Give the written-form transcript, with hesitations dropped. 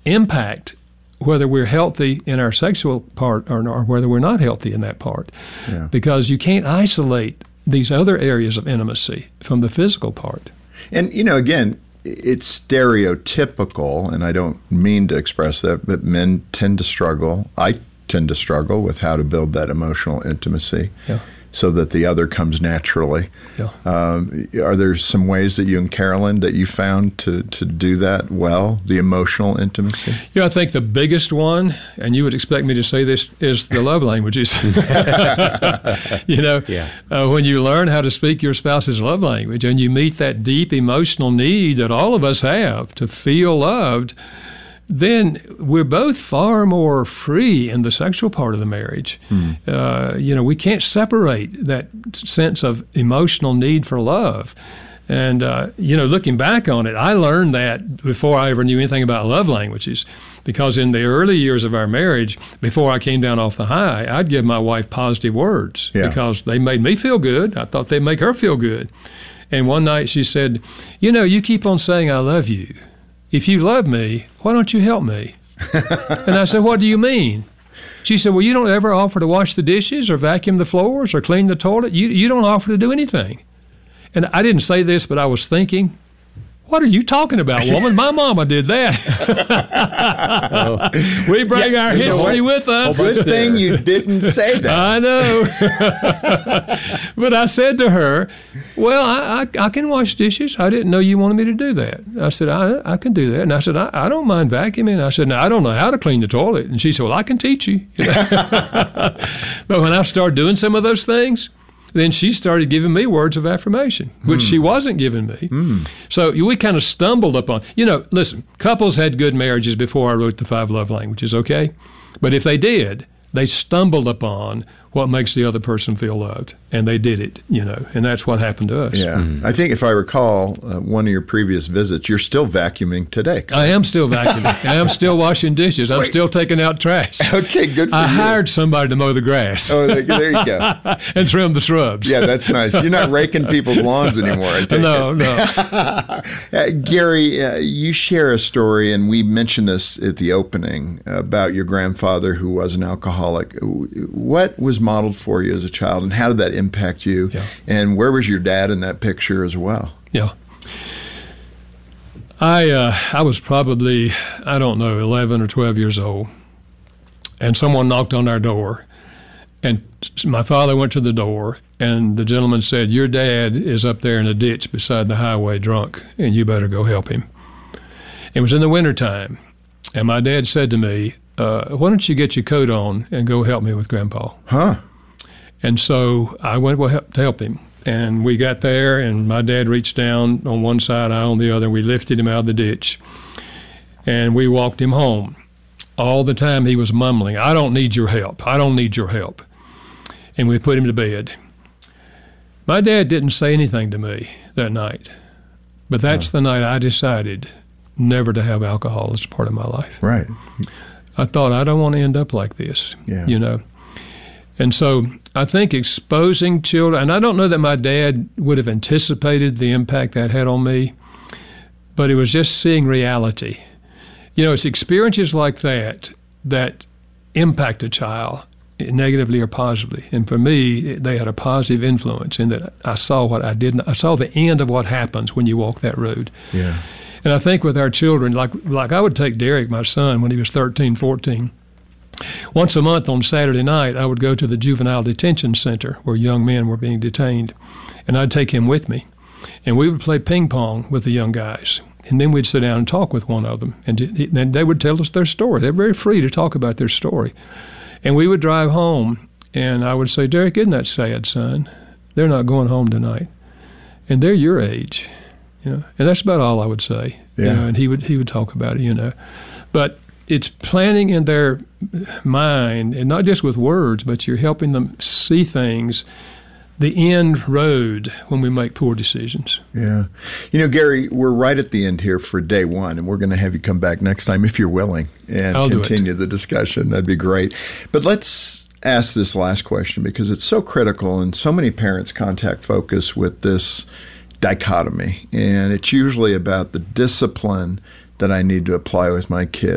impact whether we're healthy in our sexual part or whether we're not healthy in that part. Yeah. Because you can't isolate these other areas of intimacy from the physical part. And, again, it's stereotypical, and I don't mean to express that, but men tend to struggle. I tend to struggle with how to build that emotional intimacy. Yeah. So that the other comes naturally. Yeah. Are there some ways that you and Carolyn that you found to do that well, the emotional intimacy? I think the biggest one, and you would expect me to say this, is the love languages. When you learn how to speak your spouse's love language and you meet that deep emotional need that all of us have to feel loved, then we're both far more free in the sexual part of the marriage. We can't separate that sense of emotional need for love. And, looking back on it, I learned that before I ever knew anything about love languages, because in the early years of our marriage, before I came down off the high, I'd give my wife positive words because they made me feel good. I thought they'd make her feel good. And one night she said, you keep on saying I love you. If you love me, why don't you help me? And I said, what do you mean? She said, well, you don't ever offer to wash the dishes or vacuum the floors or clean the toilet. You don't offer to do anything. And I didn't say this, but I was thinking, what are you talking about, woman? My mama did that. We bring our history with us. Good thing you didn't say that. I know. But I said to her, well, I can wash dishes. I didn't know you wanted me to do that. I said, I can do that. And I said, I don't mind vacuuming. I said, no, I don't know how to clean the toilet. And she said, well, I can teach you. But when I started doing some of those things, then she started giving me words of affirmation, which she wasn't giving me. So we kind of stumbled upon, listen, couples had good marriages before I wrote the 5 love languages, okay? But if they did, they stumbled upon what makes the other person feel loved, and they did it, and that's what happened to us. Yeah. I think if I recall one of your previous visits, you're still vacuuming today. I am still vacuuming. I am still washing dishes. I'm still taking out trash. Okay, good for I you. hired somebody to mow the grass. Oh, there you go. And trim the shrubs. Yeah, that's nice. You're not raking people's lawns anymore, I take No. Gary, you share a story, and we mentioned this at the opening, about your grandfather who was an alcoholic. What was modeled for you as a child, and how did that impact you? Yeah. And where was your dad in that picture as well? Yeah. I was probably, 11 or 12 years old, and someone knocked on our door, and my father went to the door, and the gentleman said, your dad is up there in a ditch beside the highway drunk, and you better go help him. It was in the wintertime, and my dad said to me, why don't you get your coat on and go help me with Grandpa? Huh. And so I went to help him. And we got there, and my dad reached down on one side, I on the other, and we lifted him out of the ditch. And we walked him home. All the time he was mumbling, I don't need your help. I don't need your help. And we put him to bed. My dad didn't say anything to me that night. But that's the night I decided never to have alcohol as part of my life. Right. I thought, I don't want to end up like this, And so I think exposing children, and I don't know that my dad would have anticipated the impact that had on me, but it was just seeing reality. It's experiences like that impact a child negatively or positively. And for me, they had a positive influence in that I saw what I did. I saw the end of what happens when you walk that road. Yeah. And I think with our children, like I would take Derek, my son, when he was 13, 14. Once a month on Saturday night, I would go to the juvenile detention center where young men were being detained, and I'd take him with me. And we would play ping pong with the young guys. And then we'd sit down and talk with one of them, and then they would tell us their story. They're very free to talk about their story. And we would drive home, and I would say, Derek, isn't that sad, son? They're not going home tonight. And they're your age. And that's about all I would say. Yeah. And he would talk about it, But it's planting in their mind, and not just with words, but you're helping them see things, the end road when we make poor decisions. Yeah. Gary, we're right at the end here for day one, and we're going to have you come back next time if you're willing and continue the discussion. That'd be great. But let's ask this last question because it's so critical, and so many parents contact Focus with this dichotomy, and it's usually about the discipline that I need to apply with my kids.